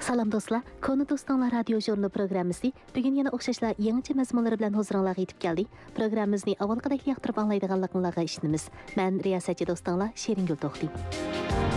Salam dostlar, Konu Dostlar radio jurnalı programmasi bugun yana o'xshashlar yangicha mazmunlar bilan huzuringizga yetib keldik. Programmamizni avvalgidek yoqtirib anglaydiganliklaringizga ishonamiz. Men riyosatchi do'stlar Sheriнгul To'xti.